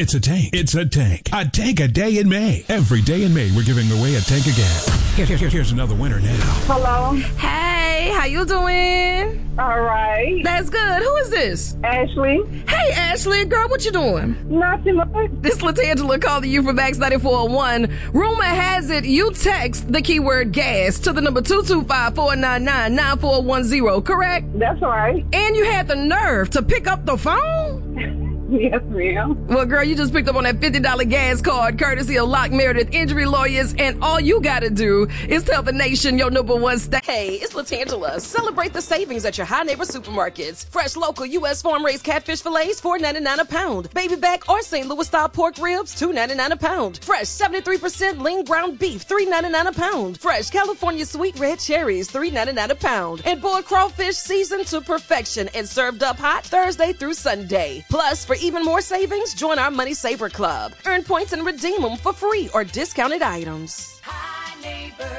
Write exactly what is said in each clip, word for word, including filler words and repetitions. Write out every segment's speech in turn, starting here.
It's a tank. It's a tank. A tank a day in May. Every day in May, we're giving away a tank of gas. Here, here, here, here's another winner now. Hello. Hey, how you doing? All right. That's good. Who is this? Ashley. Hey, Ashley. Girl, what you doing? Nothing much. This is LaTangela calling you from Max ninety-four oh one. Rumor has it you text the keyword gas to the number two two five, four nine nine, nine four one zero, correct? That's right. And you had the nerve to pick up the phone? Yes, ma'am. Well, girl, you just picked up on that fifty dollars gas card courtesy of Lock Meredith Injury Lawyers, and all you gotta do is tell the nation your number one state. Hey, it's LaTangela. Celebrate the savings at your High Neighbor supermarkets. Fresh local U S farm-raised catfish fillets, four ninety-nine a pound. Baby back or Saint Louis style pork ribs, two ninety-nine a pound. Fresh seventy-three percent lean ground beef, three ninety-nine a pound. Fresh California sweet red cherries, three ninety-nine a pound. And boiled crawfish seasoned to perfection and served up hot Thursday through Sunday. Plus, for even more savings, join our Money Saver Club. Earn points and redeem them for free or discounted items. Hi, neighbor.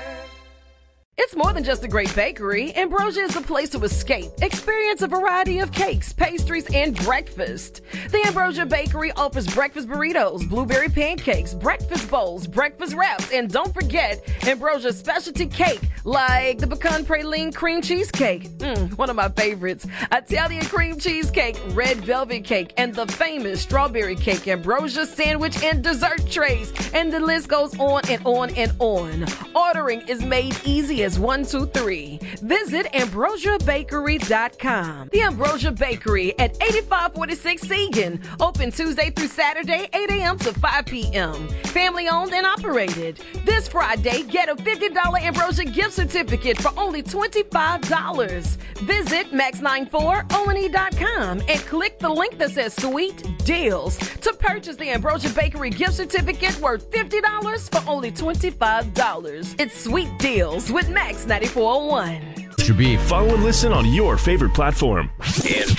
It's more than just a great bakery. Ambrosia is a place to escape. Experience a variety of cakes, pastries, and breakfast. The Ambrosia Bakery offers breakfast burritos, blueberry pancakes, breakfast bowls, breakfast wraps, and don't forget Ambrosia's specialty cake like the pecan praline cream cheesecake, mm, one of my favorites, Italian cream cheesecake, red velvet cake, and the famous strawberry cake, Ambrosia sandwich and dessert trays. And the list goes on and on and on. Ordering is made easy as one, two, three. Visit ambrosia bakery dot com. The Ambrosia Bakery at eighty-five forty-six Segan. Open Tuesday through Saturday, eight a.m. to five p.m. Family owned and operated. This Friday, get a fifty dollars Ambrosia gift certificate for only twenty-five dollars. Visit max ninety-four o n e dot com and click the link that says Sweet Deals to purchase the Ambrosia Bakery gift certificate worth fifty dollars for only twenty-five dollars. It's Sweet Deals with Max ninety-four oh one. Should be follow and listen on your favorite platform. And